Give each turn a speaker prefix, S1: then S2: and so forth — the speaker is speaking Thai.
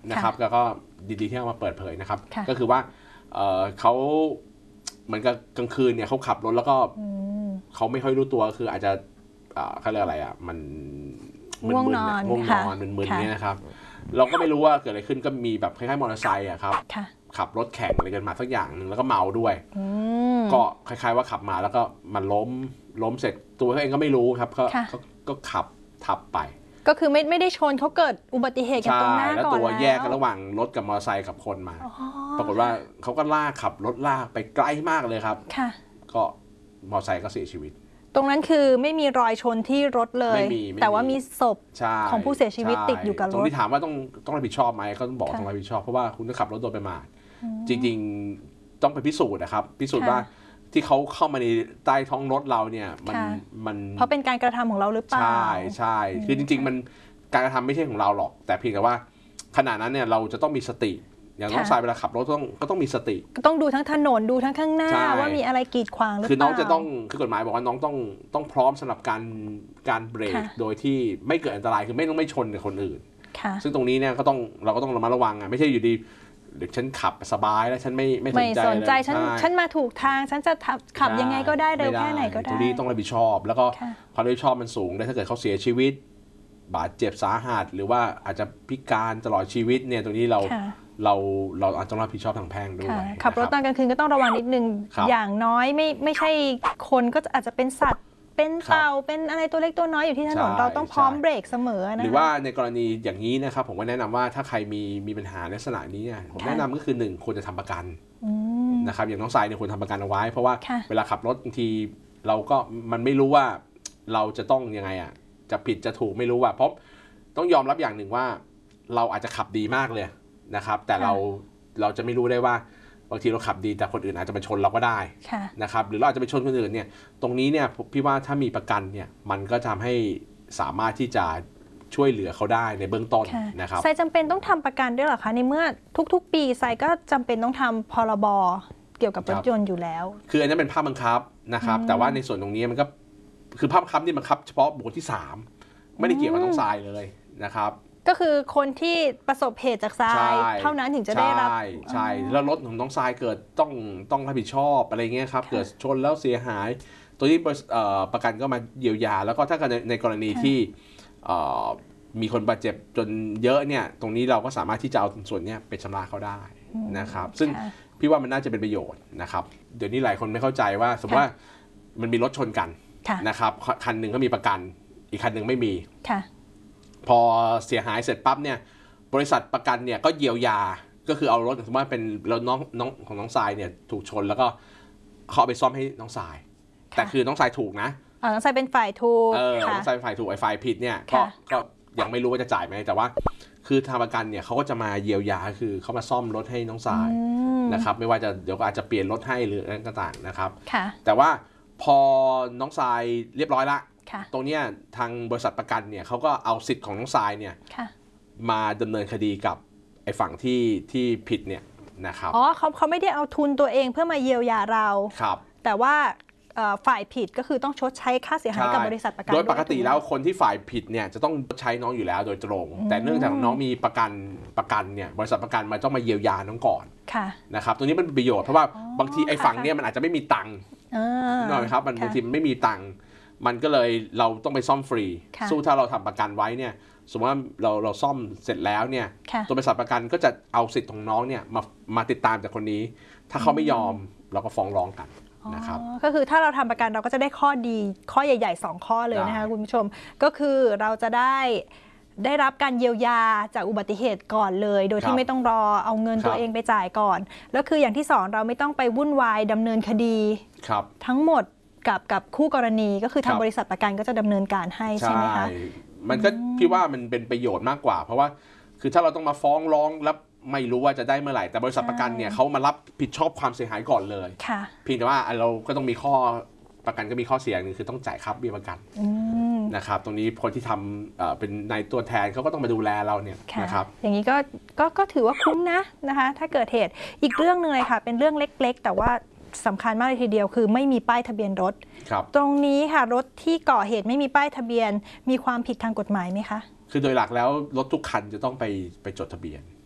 S1: นะครับแล้วก็ดีๆที่เอามาเปิดเผยนะครับก็คือว่าเขาเหมือนกับกลางคืนเนี่ยเขาขับรถแล้วก็เขาไม่ค่อยรู้ตัวคืออาจจะเขาเรียกอะไรอ่ะมัน
S2: ง่วงนอน
S1: มึนๆเนี่ยนะครับเราก็ไม่รู้ว่าเกิดอะไรขึ้นก็มีแบบคล้ายๆมอเตอร์ไซค์อะครับขับรถแข่งอะไรกันมาสักอย่างหนึ่งแล้วก็เมาด้วยก็คล้ายๆว่าขับมาแล้วก็มันล้มเสร็จตัวเขาเองก็ไม่รู้ครับก็ขับทับไป
S2: ก็คือไม่ได้ชนเขาเกิดอุบัติเหตุกันตรงหน้าก่อนแล้ว
S1: ตัวแยกกันระหว่างรถกับมอเตอร์ไซค์กับคนมาปรากฏว่าเขาก็ขับรถลากไปไกลมากเลยครับก็มอเตอร์ไซค์ก็เสียชีวิต
S2: ตรงนั้นคือไม่มีรอยชนที่รถเลยแต่ว่ามีศพของผู้เสียชีวิตติดอยู่กับรถ
S1: ตรงที่ถามว่าต้องรับผิดชอบไหมก็ต้องบอกต้องรับผิดชอบเพราะว่าคุณก็ขับรถโดยประมาทจริงๆต้องไปพิสูจน์นะครับพิสูจน์ว่าที่เขาเข้ามาในใต้ท้องรถเราเนี่ยมัน
S2: เพราะเป็นการกระทำของเราหรือเปล่า
S1: ใช่คือจริงๆมันการกระทำไม่ใช่ของเราหรอกแต่เพียงแต่ว่าขณะนั้นเนี่ยเราจะต้องมีสติอย่างน้องสายเวลาขับรถก็ต้องมีสติ
S2: ก็ต้องดูทั้งถนนดูทั้งข้างหน้าว่ามีอะไรกีดขวางหรือเปล่า
S1: คือน้องจะต้องคือกฎหมายบอกว่าน้องต้องพร้อมสำหรับการเบรกโดยที่ไม่เกิดอันตรายคือไม่ชนกับคนอื่นซึ่งตรงนี้เนี่ยเราก็ต้องระมัดระวังอ่ะไม่ใช่อยู่ดีเด็กฉันขับสบายแล้วฉันไม่
S2: สนใจฉันมาถูกทางฉันจะขับยังไงก็ได้เร็วแค่ไหนก็ได้
S1: ตรงนี้ต้องรับผิดชอบแล้วก็ความรับผิดชอบมันสูงได้ถ้าเกิดเขาเสียชีวิตบาดเจ็บสาหัสหรือว่าอาจจะพิการตลอดชีวิตเนี่ยตรงนี้เราอาจจะต้องรับผิดชอบทางแพ่งด้วย
S2: ขับรถตอนกลางคืนก็ต้องระวังนิดนึงอย่างน้อยไม่ใช่คนก็อาจจะเป็นสัตว์เป็นเต่าเป็นอะไรตัวเล็กตัวน้อยอยู่ที่ถนนเราต้องพร้อมเบรกเสมอนะ
S1: หรือว่าในกรณีอย่างนี้นะครับผมก็แนะนำว่าถ้าใครมีปัญหาในลักษณะนี้ผมแนะนำก็คือ1ควรจะทำประกันนะครับอย่างน้องสายเนี่ยควรทำประกันเอาไว้เพราะว่าเวลาขับรถบางทีเราก็มันไม่รู้ว่าเราจะต้องยังไงอ่ะจะผิดจะถูกไม่รู้ว่าเพราะต้องยอมรับอย่างหนึ่งว่าเราอาจจะขับดีมากเลยนะครับแต่เราจะไม่รู้ได้ว่าบางทีเราขับดีแต่คนอื่นอาจจะมาชนเราก็ได้นะครับหรือเราอาจจะไปชนคนอื่นเนี่ยตรงนี้เนี่ยพี่ว่าถ้ามีประกันเนี่ยมันก็ทำให้สามารถที่จะช่วยเหลือเขาได้ในเบื้องต้นนะครับ
S2: ไซจำเป็นต้องทำประกันด้วยเหรอคะในเมื่อทุกๆปีไซก็จำเป็นต้องทำพรบเกี่ยวกับรถยนต์อยู่แล้ว
S1: คืออันนั้นเป็นภาคบังคับนะครับแต่ว่าในส่วนตรงนี้มันก็คือภาคบังคับนี่บังคับเฉพาะบุคคลที่3ไม่ได้เกี่ยวกับน้องทรายเลยนะครับ
S2: ก็คือคนที่ประสบเหตุจากทรายเท่านั้นถึงจะได้รับ
S1: ใช่แล้วรถของน้องทรายเกิดต้องรับผิดชอบอะไรเงี้ยครับเกิดชนแล้วเสียหายตัวนี้ประกันก็มาเยียวยาแล้วก็ถ้าเกิดในกรณีที่มีคนบาดเจ็บจนเยอะเนี่ยตรงนี้เราก็สามารถที่จะเอาส่วนนี้ไปชำระเขาได้นะครับซึ่งพี่ว่ามันน่าจะเป็นประโยชน์นะครับเดี๋ยวนี้หลายคนไม่เข้าใจว่าสมมติว่ามันมีรถชนกันนะครับคันหนึ่งก็มีประกันอีกคันหนึ่งไม่มีพอเสียหายเสร็จปั๊บเนี่ยบริษัทประกันเนี่ยก็เยียวยาก็คือเอารถสมมติว่าเป็นรถน้องของน้องทรายเนี่ยถูกชนแล้วก็เขาไปซ่อมให้น้องทรายแต่คือน้องทรายถูกนะ
S2: น้องทรายเป็นฝ่ายถูก
S1: น้องทรายเป็นฝ่ายถูกไอ้ฝ่ายผิดเนี่ยก็ยังไม่รู้ว่าจะจ่ายไหมแต่ว่าคือทางประกันเนี่ยเขาก็จะมาเยียวยาคือเขามาซ่อมรถให้น้องทรายนะครับไม่ว่าจะเดี๋ยวก็อาจจะเปลี่ยนรถให้หรืออะไรต่างๆนะครับแต่ว่าพอน้องทรายเรียบร้อยละตรงนี้ทางบริษัทประกันเนี่ยเขาก็เอาสิทธิ์ของน้องทรายเนี่ยมาดำเนินคดีกับไอ้ฝั่งที่ผิดเนี่ยนะครับ
S2: อ๋อเขาไม่ได้เอาทุนตัวเองเพื่อมาเยียวยาเรา
S1: ครับ
S2: แต่ว่าฝ่ายผิดก็คือต้องชดใช้ค่าเสียหายกับบริษัทประกัน
S1: โดยปกติแล้วคนที่ฝ่ายผิดเนี่ยจะต้องชดใช้น้องอยู่แล้วโดยตรงแต่เนื่องจากน้องมีประกันเนี่ยบริษัทประกันมันต้องมาเยียวยาน้องก่อนนะครับตรงนี้มันเป็นประโยชน์เพราะว่าบางทีไอ้ฝั่งเนี่ยมันอาจจะไม่มีตังค์หน่อยครับบางทีมันไม่มีตังค์มันก็เลยเราต้องไปซ่อมฟรีสู้ถ้าเราทำประกันไว้เนี่ยสมมติว่าเราซ่อมเสร็จแล้วเนี่ยตัวบริษัทประกันก็จะเอาสิทธิ์ของน้องเนี่ยมาติดตามจากคนนี้ถ้าเขาไม่ยอมเราก็ฟ้องร้องกันนะครับ
S2: ก็คือถ้าเราทำประกันเราก็จะได้ข้อดีข้อใหญ่ๆ2ข้อเลยนะคะคุณผู้ชมก็คือเราจะได้รับการเยียวยาจากอุบัติเหตุก่อนเลยโดยที่ไม่ต้องรอเอาเงินตัวเองไปจ่ายก่อนแล้วคืออย่างที่2เราไม่ต้องไปวุ่นวายดำเนินคดีทั้งหมดกับคู่กรณีก็คือทางบริษัทประกันก็จะดำเนินการให้ใช่ไหมคะ
S1: มันก็พี่ว่ามันเป็นประโยชน์มากกว่าเพราะว่าคือถ้าเราต้องมาฟ้องร้องแล้วไม่รู้ว่าจะได้เมื่อไหร่แต่บริษัทประกันเนี่ยเขามารับผิดชอบความเสียหายก่อนเลยเพียงแต่ว่าเราก็ต้องมีข้อประกันก็มีข้อเสียหนึ่งคือต้องจ่ายค่าเบี้ยประกันนะครับตรงนี้คนที่ทำเป็นนายตัวแทนเขาก็ต้องมาดูแลเราเนี่ยนะครับ
S2: อย่างนี้ก็ถือว่าคุ้มนะคะถ้าเกิดเหตุอีกเรื่องนึงเลยค่ะเป็นเรื่องเล็กๆแต่ว่าสำคัญมากเลยทีเดียวคือไม่มีป้ายทะเบียนรถตรงนี้ค่ะรถที่ก่อเหตุไม่มีป้ายทะเบียนมีความผิดทางกฎหมายไหมคะ
S1: คือโดยหลักแล้วรถทุกคันจะต้องไปจดทะเบียน